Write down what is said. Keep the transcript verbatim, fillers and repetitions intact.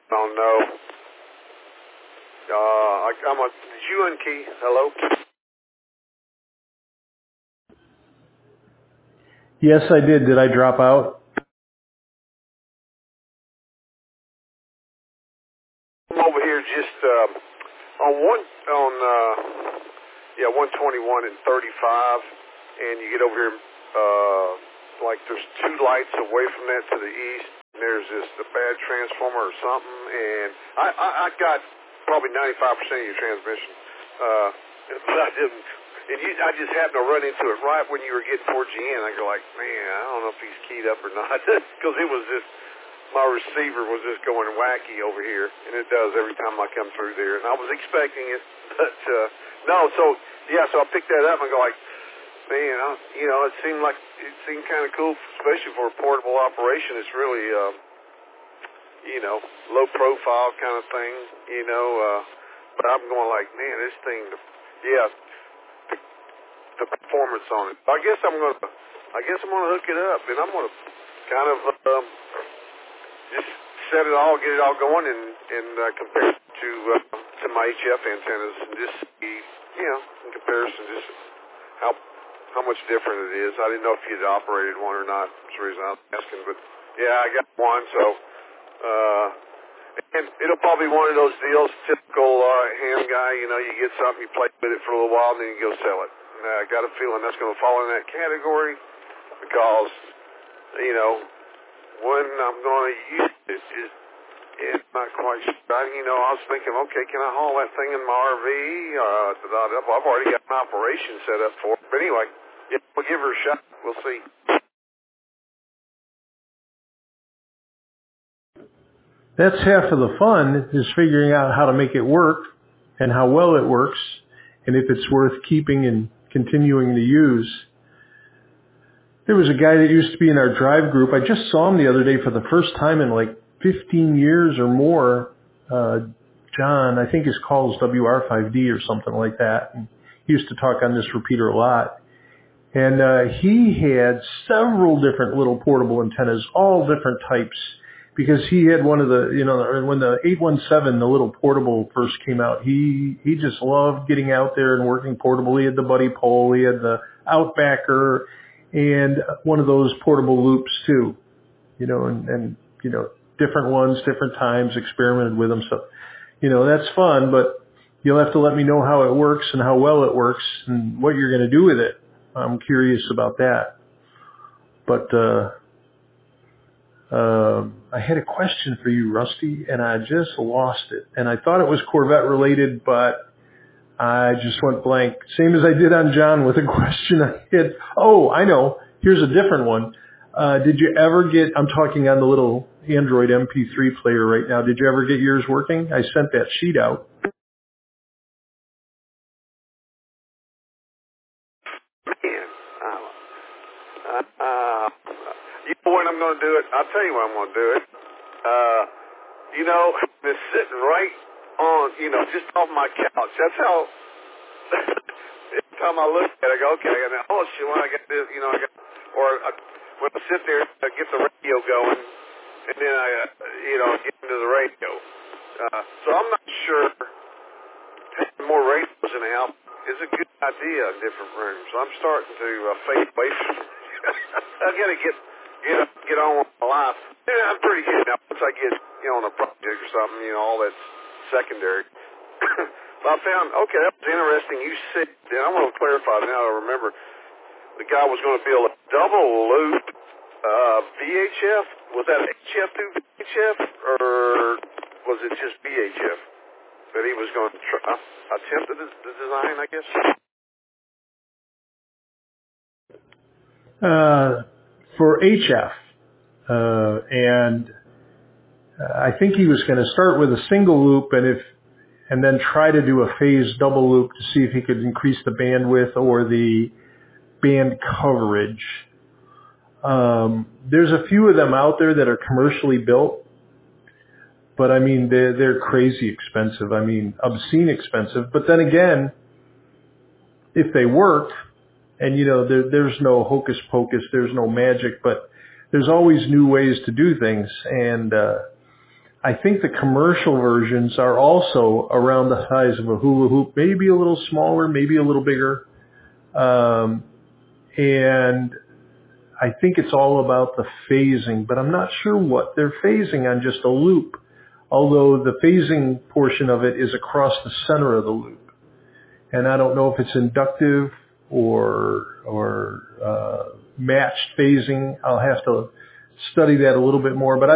don't know. Uh, I, I'm a, did you unkey? Hello? Yes, I did. Did I drop out? I'm over here just um, on one on uh, yeah one twenty-one and thirty-five, and you get over here uh, like there's two lights away from that to the east. And there's this a bad transformer or something, and I I, I got probably ninety-five percent of your transmission, uh, but I didn't. And you, I just happened to run into it right when you were getting towards the end. I go like, man, I don't know if he's keyed up or not, because it was just. My receiver was just going wacky over here, and it does every time I come through there. And I was expecting it, but uh, no. So yeah, so I picked that up and go like, man, I, you know, it seemed like it seemed kind of cool, especially for a portable operation. It's really, uh, you know, low profile kind of thing, you know. Uh, but I'm going like, man, this thing, yeah, the, the performance on it. I guess I'm gonna, I guess I'm gonna hook it up, and I'm gonna kind of. Um, Just set it all, get it all going, and and uh, compare it to uh, to my H F antennas, and just see, you know, in comparison, just how how much different it is. I didn't know if you'd operated one or not. That's the reason I was asking, but yeah, I got one. So, uh, and it'll probably be one of those deals, typical uh, ham guy. You know, you get something, you play with it for a little while, and then you go sell it. And I got a feeling that's going to fall in that category because, you know. When I'm going to use it, is it's not quite sure. You know, I was thinking, okay, can I haul that thing in my R V? Uh, I've already got an operation set up for it. But anyway, yeah, we'll give her a shot. We'll see. That's half of the fun, is figuring out how to make it work and how well it works and if it's worth keeping and continuing to use. There was a guy that used to be in our drive group. I just saw him the other day for the first time in like fifteen years or more. Uh, John, I think his call is W R five D or something like that. And he used to talk on this repeater a lot. And uh, he had several different little portable antennas, all different types, because he had one of the, you know, when the eight one seven, the little portable first came out, he, he just loved getting out there and working portable. He had the Buddy Pole, he had the Outbacker, and one of those portable loops too, you know, and, and, you know, different ones, different times, experimented with them. So, you know, that's fun, but you'll have to let me know how it works and how well it works and what you're going to do with it. I'm curious about that. But, uh, uh, I had a question for you, Rusty, and I just lost it. And I thought it was Corvette related, but I just went blank. Same as I did on John with a question I had. Oh, I know. Here's a different one. Uh, did you ever get, I'm talking on the little Android M P three player right now. Did you ever get yours working? I sent that sheet out. Man, uh, uh, uh, you know when I'm going to do it? I'll tell you when I'm going to do it. Uh, you know, it's sitting right on, you know, just off my couch. That's how, every time I look at it, I go, okay, and then, oh, shit, when I get this, you know, I got, or I, when I sit there, I get the radio going, and then I, uh, you know, get into the radio. Uh, so I'm not sure having more radios in the house is a good idea in different rooms. I'm starting to uh, fade away from it. I got to get get get on with my life. Yeah, I'm pretty good now. Once I get, you know, on a project or something, you know, all that's secondary. But I found, okay, that was interesting. You said, and I'm going to clarify now. I remember the guy was going to build a double loop uh, V H F. Was that H F through V H F, or was it just V H F that he was going to try, uh, attempt the, the design, I guess? Uh, for H F. Uh, and I think he was going to start with a single loop and if, and then try to do a phased double loop to see if he could increase the bandwidth or the band coverage. Um, there's a few of them out there that are commercially built, but I mean, they're, they're crazy expensive. I mean, obscene expensive. But then again, if they work, and you know, there, there's no hocus pocus, there's no magic, but there's always new ways to do things. And, uh, I think the commercial versions are also around the size of a hula hoop, maybe a little smaller, maybe a little bigger. Um, and I think it's all about the phasing, but I'm not sure what they're phasing on just a loop, although the phasing portion of it is across the center of the loop. And I don't know if it's inductive or, or, uh, matched phasing. I'll have to study that a little bit more, but I